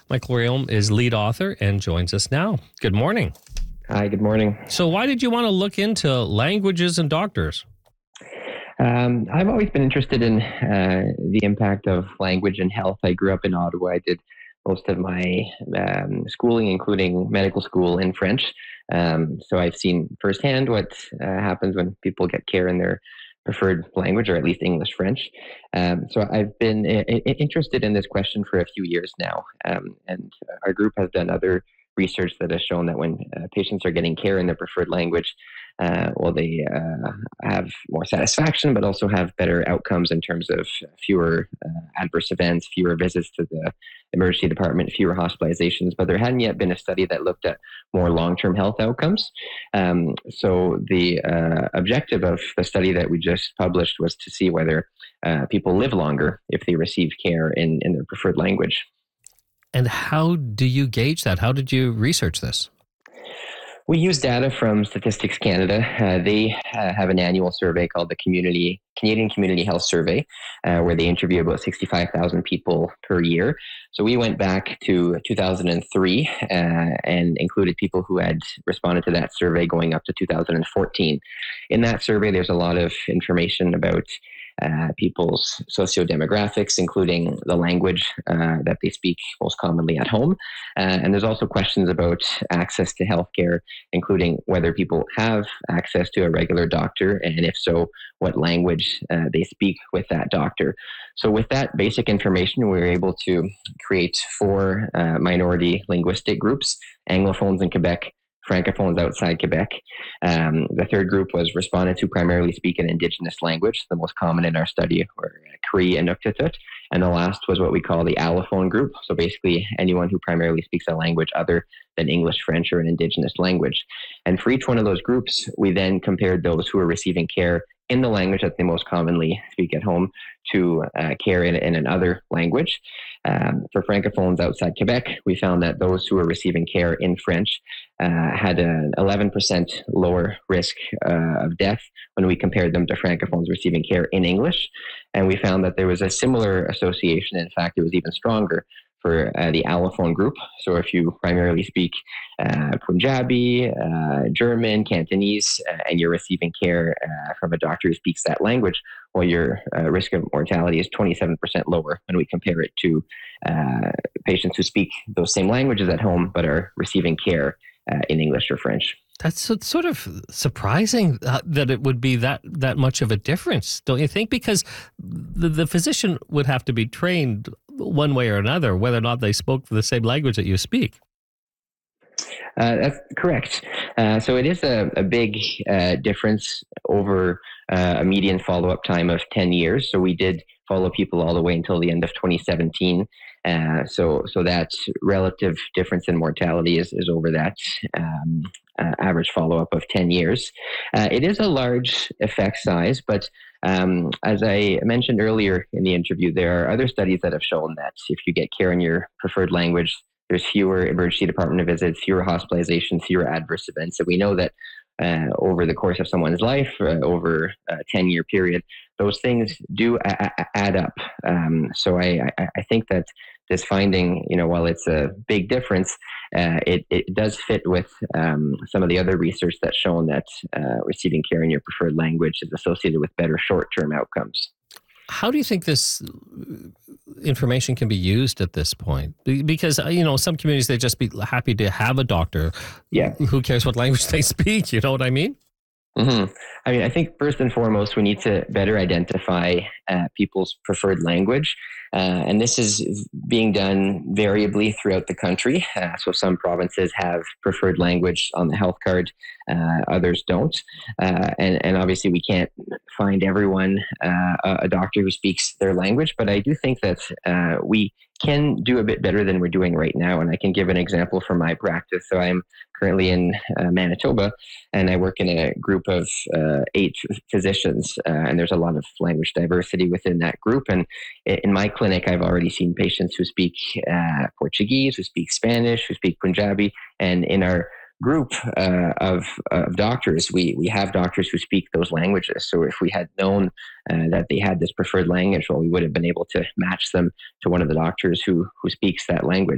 Michael Realm is lead author and joins us now. Good morning. Hi, good morning. So, why did you want to look into languages and doctors? I've always been interested in the impact of language and health. I grew up in Ottawa. I did most of my schooling, including medical school, in French. So I've seen firsthand what happens when people get care in their preferred language, or at least English French. So I've been interested in this question for a few years now. And our group has done other research that has shown that when patients are getting care in their preferred language, they have more satisfaction, but also have better outcomes in terms of fewer adverse events, fewer visits to the emergency department, fewer hospitalizations. But there hadn't yet been a study that looked at more long-term health outcomes. So the objective of the study that we just published was to see whether people live longer if they receive care in their preferred language. And how do you gauge that? How did you research this? We use data from Statistics Canada. They have an annual survey called the Canadian Community Health Survey, where they interview about 65,000 people per year. So we went back to 2003 and included people who had responded to that survey going up to 2014. In that survey, there's a lot of information about people's sociodemographics, including the language that they speak most commonly at home. And there's also questions about access to healthcare, including whether people have access to a regular doctor, and if so, what language they speak with that doctor. So with that basic information, we were able to create four minority linguistic groups: Anglophones in Quebec, Francophones outside Quebec. The third group was respondents who primarily speak an Indigenous language. The most common in our study were Cree and Inuktitut. And the last was what we call the allophone group. So basically anyone who primarily speaks a language other than English, French, or an Indigenous language. And for each one of those groups, we then compared those who were receiving care in the language that they most commonly speak at home to care in another language. For Francophones outside Quebec, we found that those who were receiving care in French had an 11% lower risk of death when we compared them to Francophones receiving care in English. And we found that there was a similar association. In fact, it was even stronger for the allophone group. So if you primarily speak Punjabi, German, Cantonese, and you're receiving care from a doctor who speaks that language, well, your risk of mortality is 27% lower when we compare it to patients who speak those same languages at home but are receiving care in English or French. That's sort of surprising that it would be that much of a difference, don't you think? Because the physician would have to be trained one way or another, whether or not they spoke the same language that you speak. That's correct. So it is a big difference over a median follow-up time of 10 years. So we did follow people all the way until the end of 2017. So that relative difference in mortality is over that average follow-up of 10 years. It is a large effect size, but as I mentioned earlier in the interview, there are other studies that have shown that if you get care in your preferred language, there's fewer emergency department visits, fewer hospitalizations, fewer adverse events. So we know that over the course of someone's life, over a 10-year period, those things do add up. So I think that this finding, while it's a big difference, it does fit with some of the other research that's shown that receiving care in your preferred language is associated with better short-term outcomes. How do you think this information can be used at this point? Because, some communities, they just be happy to have a doctor. Yeah. Who cares what language they speak? You know what I mean? Mm-hmm. I think first and foremost, we need to better identify people's preferred language. And this is being done variably throughout the country. So some provinces have preferred language on the health card, others don't. And obviously we can't find everyone a doctor who speaks their language, but I do think that we can do a bit better than we're doing right now. And I can give an example from my practice. So I'm currently in Manitoba, and I work in a group of 8 physicians, and there's a lot of language diversity within that group. And in my clinic, I've already seen patients who speak Portuguese, who speak Spanish, who speak Punjabi, and in our group of doctors, we have doctors who speak those languages. So if we had known that they had this preferred language, well, we would have been able to match them to one of the doctors who speaks that language.